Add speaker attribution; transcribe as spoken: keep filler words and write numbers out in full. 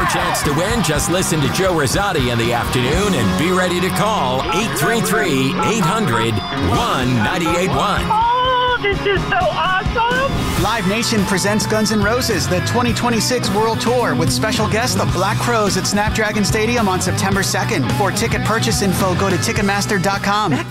Speaker 1: chance to win, just listen to Joe Rosati in the afternoon and be ready to call eight three three, eight hundred, one nine eight one.
Speaker 2: Oh, this is so awesome!
Speaker 3: Live Nation presents Guns N' Roses, the twenty twenty-six World Tour, with special guest the Black Crowes at Snapdragon Stadium on September second. For ticket purchase info, go to Ticketmaster dot com.